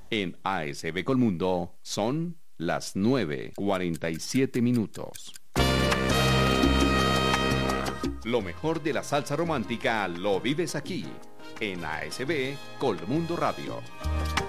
En ASB Colmundo son las 9:47. Lo mejor de la salsa romántica lo vives aquí, en ASB Colmundo Radio.